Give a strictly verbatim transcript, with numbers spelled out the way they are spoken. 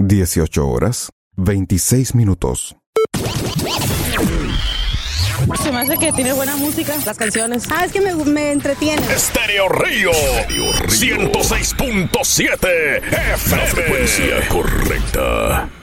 dieciocho horas, veintiséis minutos. Se me hace que tiene buena música, las canciones. Ah, es que me, me entretiene. Estéreo Río, ciento seis punto siete F M. La frecuencia correcta.